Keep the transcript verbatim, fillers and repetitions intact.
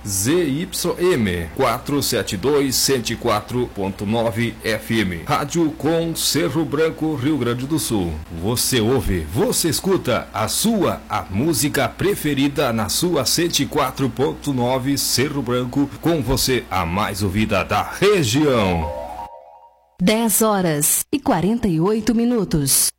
Z Y M quatrocentos e setenta e dois, cento e quatro ponto nove F M. Rádio com Cerro Branco, Rio Grande do Sul. Você ouve, você escuta a sua, a música preferida na sua cento e quatro ponto nove Cerro Branco, com você a mais ouvida da região. dez horas e quarenta e oito minutos.